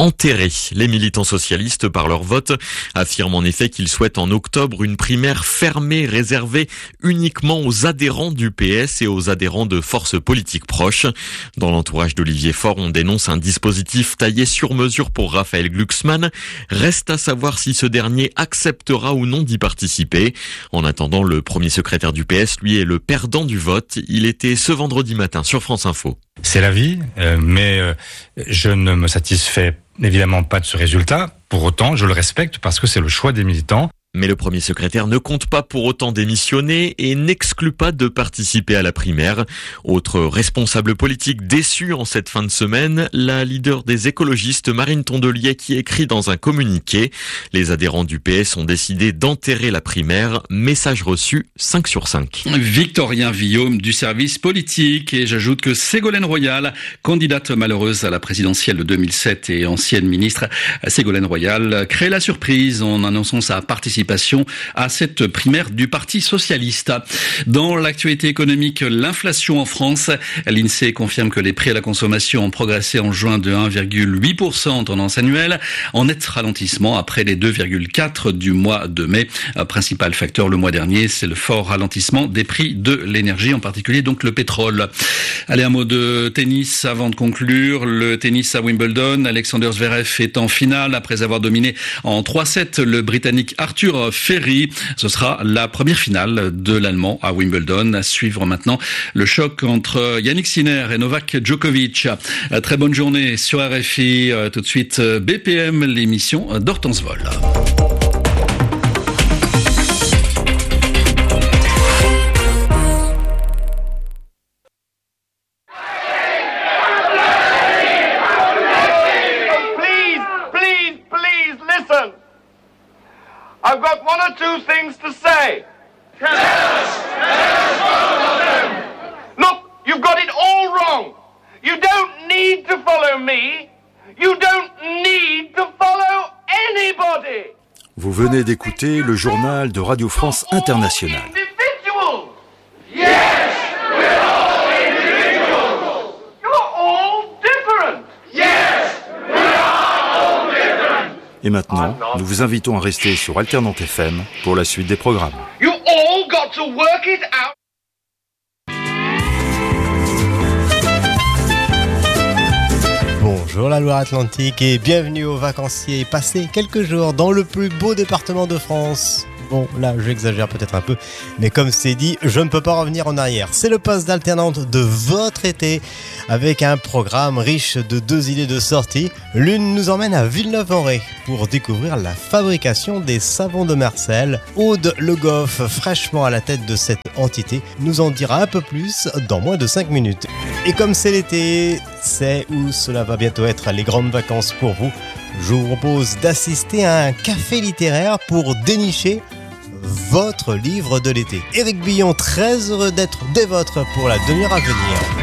enterré. Les militants socialistes, par leur vote, affirment en effet qu'ils souhaitent en octobre une primaire fermée réservée uniquement aux adhérents du PS et aux adhérents de forces politiques proches. Dans l'entourage d'Olivier Faure, on dénonce un dispositif taillé sur mesure pour Raphaël Glucksmann. Reste à savoir si ce dernier acceptera ou non d'y participer. En attendant, le premier secrétaire du PS, lui, est le perdant du vote. Il était ce vendredi matin sur France Info. C'est la vie, mais je ne me satisfais évidemment pas de ce résultat. Pour autant, je le respecte parce que c'est le choix des militants. Mais le premier secrétaire ne compte pas pour autant démissionner et n'exclut pas de participer à la primaire. Autre responsable politique déçu en cette fin de semaine, la leader des écologistes Marine Tondelier qui écrit dans un communiqué: les adhérents du PS ont décidé d'enterrer la primaire. Message reçu 5 sur 5. Victorien Villaume du service politique. Et j'ajoute que Ségolène Royal, candidate malheureuse à la présidentielle de 2007 et ancienne ministre, Ségolène Royal crée la surprise en annonçant sa participation à cette primaire du Parti socialiste. Dans l'actualité économique, l'inflation en France. L'INSEE confirme que les prix à la consommation ont progressé en juin de 1,8% en tendance annuelle, en net ralentissement après les 2,4% du mois de mai. Principal facteur le mois dernier, c'est le fort ralentissement des prix de l'énergie, en particulier donc le pétrole. Allez, un mot de tennis avant de conclure. Le tennis à Wimbledon, Alexander Zverev est en finale après avoir dominé en 3-7 le Britannique Arthur Ferry. Ce sera la première finale de l'Allemand à Wimbledon. À suivre maintenant le choc entre Yannick Sinner et Novak Djokovic. Très bonne journée sur RFI. Tout de suite BPM, l'émission d'Hortense Vol. I've got one or two things to say. Tell us one of them. Look, you've got it all wrong. You don't need to follow me. You don't need to follow anybody. Vous venez d'écouter le journal de Radio France Internationale. Yes, we're all individuals. You're all different. Yes, we are all different. Et maintenant, nous vous invitons à rester sur Alternante FM pour la suite des programmes. You all got to work it out. Bonjour la Loire-Atlantique et bienvenue aux vacanciers. Passez quelques jours dans le plus beau département de France. Bon, là, j'exagère peut-être un peu, mais comme c'est dit, je ne peux pas revenir en arrière. C'est le poste d'alternante de votre été, avec un programme riche de 2 idées de sortie. L'une nous emmène à Villeneuve-en-Ré pour découvrir la fabrication des savons de Marcel. Aude Le Goff, fraîchement à la tête de cette entité, nous en dira un peu plus dans moins de 5 minutes. Et comme c'est l'été, c'est où cela va bientôt être les grandes vacances pour vous. Je vous propose d'assister à un café littéraire pour dénicher votre livre de l'été. Éric Billon, très heureux d'être des vôtres pour la demi-heure à venir.